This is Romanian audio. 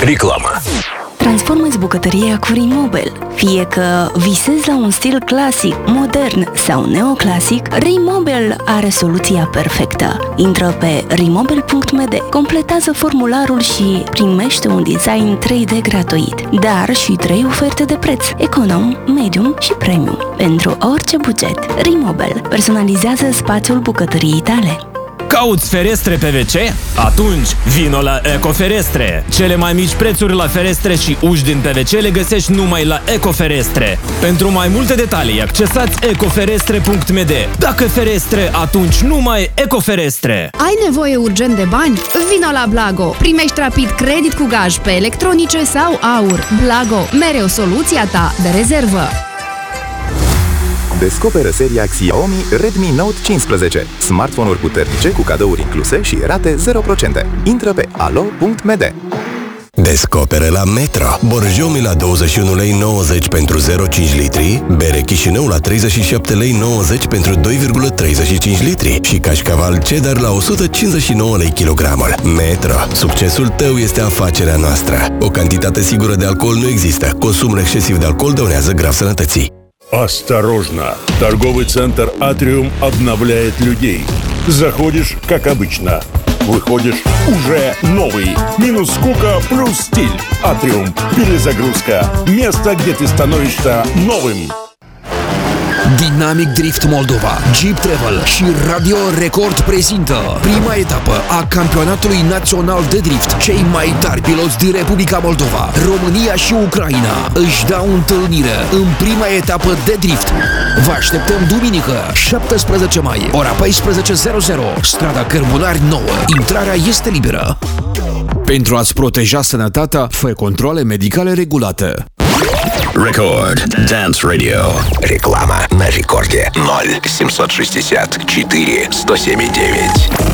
Реклама. Transformă-ți bucătăria cu Remobile. Fie că visezi la un stil clasic, modern sau neoclasic, Remobile are soluția perfectă. Intră pe remobile.md, completează formularul și primește un design 3D gratuit, dar și 3 oferte de preț: econom, medium și premium. Pentru orice buget, Remobile personalizează spațiul bucătăriei tale. Cauți ferestre PVC? Atunci vino la Ecoferestre! Cele mai mici prețuri la ferestre și uși din PVC le găsești numai la Ecoferestre. Pentru mai multe detalii, accesați ecoferestre.md. Dacă ferestre, atunci numai Ecoferestre! Ai nevoie urgent de bani? Vino la Blago! Primești rapid credit cu gaj pe electronice sau aur. Blago, mereu soluția ta de rezervă! Descoperă seria Xiaomi Redmi Note 15. Smartphone-uri puternice cu cadouri incluse și rate 0%. Intră pe alo.md. Descoperă la Metro borjomi la 21,90 lei pentru 0,5 litri, bere Chișinău la 37,90 lei pentru 2,35 litri și cașcaval Cheddar la 159 lei kilogramul. Metro. Succesul tău este afacerea noastră. O cantitate sigură de alcool nu există. Consumul excesiv de alcool dăunează grav sănătății. Осторожно! Торговый центр «Атриум» обновляет людей. Заходишь, как обычно. Выходишь уже новый. Минус скука плюс стиль. «Атриум». Перезагрузка. Место, где ты становишься новым. Dynamic Drift Moldova, Jeep Travel și Radio Record prezintă prima etapă a campionatului național de drift. Cei mai tari piloți din Republica Moldova, România și Ucraina își dau întâlnire în prima etapă de drift. Vă așteptăm duminică, 17 mai, ora 14:00, strada Cărbunari 9. Intrarea este liberă. Pentru a-ți proteja sănătatea, fă controale medicale regulate. Record Dance Radio. Реклама на рекорде 0760 4 107,9.